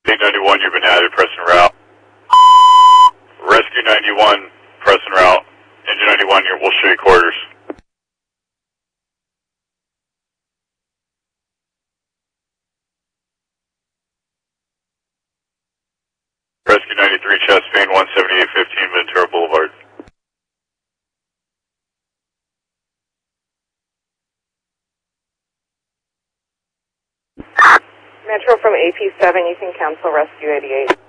91, you've been added, press and route. Rescue 91, press and route. Engine 91, we'll show you quarters. Rescue 93, chest pain 17815, Ventura Boulevard. Metro from AP7, you can cancel Rescue 88.